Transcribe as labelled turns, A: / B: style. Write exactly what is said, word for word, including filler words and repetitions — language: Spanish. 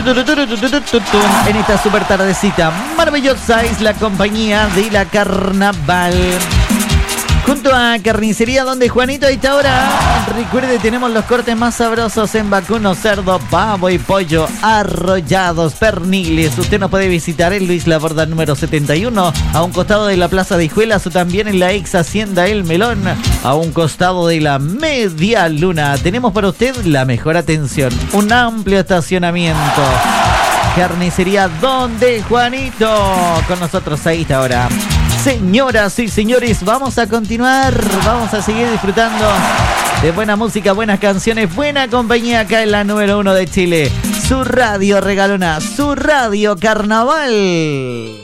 A: En esta super tardecita maravillosa es la compañía de la Carnaval. Junto a Carnicería Donde Juanito a esta hora, recuerde, tenemos los cortes más sabrosos en vacuno, cerdo, pavo y pollo, arrollados, perniles. Usted nos puede visitar en Luis Laborda número setenta y uno, a un costado de la Plaza de Hijuelas, o también en la ex Hacienda El Melón, a un costado de la Media Luna. Tenemos para usted la mejor atención, un amplio estacionamiento. Carnicería Donde Juanito, con nosotros a esta hora. Señoras y señores, vamos a continuar, vamos a seguir disfrutando de buena música, buenas canciones, buena compañía acá en la número uno de Chile. Su radio regalona, su radio carnaval.